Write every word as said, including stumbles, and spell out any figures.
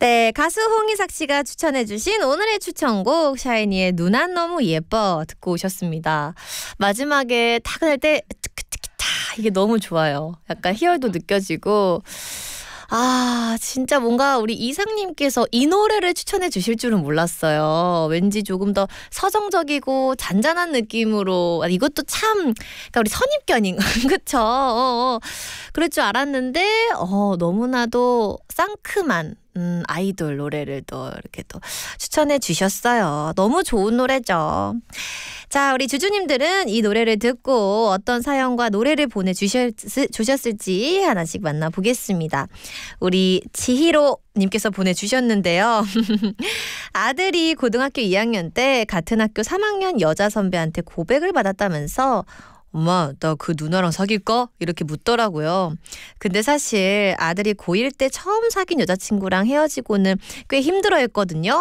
네, 가수 홍희삭 씨가 추천해주신 오늘의 추천곡 샤이니의 누난 너무 예뻐 듣고 오셨습니다. 마지막에 탁 할 때 이게 너무 좋아요. 약간 희열도 느껴지고 아 진짜 뭔가 우리 이상님께서 이 노래를 추천해 주실 줄은 몰랐어요. 왠지 조금 더 서정적이고 잔잔한 느낌으로 아, 이것도 참 그러니까 우리 선입견인 그쵸? 어, 어. 그럴 줄 알았는데 어, 너무나도 상큼한 음, 아이돌 노래를 또 이렇게 또 추천해 주셨어요. 너무 좋은 노래죠. 자, 우리 주주님들은 이 노래를 듣고 어떤 사연과 노래를 보내주셨을지 하나씩 만나보겠습니다. 우리 지희로 님께서 보내주셨는데요. 아들이 고등학교 이 학년 때 같은 학교 삼 학년 여자 선배한테 고백을 받았다면서 엄마, 나 그 누나랑 사귈까? 이렇게 묻더라고요. 근데 사실 아들이 고일 때 처음 사귄 여자친구랑 헤어지고는 꽤 힘들어했거든요.